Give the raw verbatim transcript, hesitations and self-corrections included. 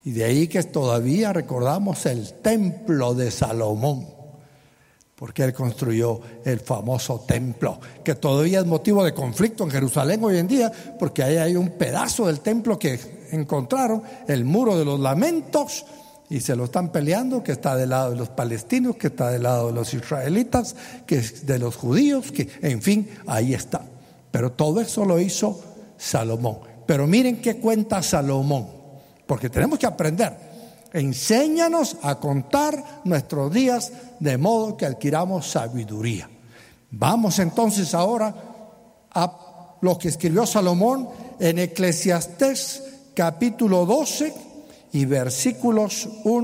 Y de ahí que todavía recordamos el templo de Salomón, porque él construyó el famoso templo, que todavía es motivo de conflicto en Jerusalén hoy en día, porque ahí hay un pedazo del templo que encontraron, el muro de los lamentos, y se lo están peleando, que está del lado de los palestinos, que está del lado de los israelitas, que es de los judíos, que en fin, ahí está. Pero todo eso lo hizo Salomón. Pero miren qué cuenta Salomón, porque tenemos que aprender. Enséñanos a contar nuestros días de modo que adquiramos sabiduría. Vamos entonces ahora a lo que escribió Salomón en Eclesiastés capítulo doce y versículos uno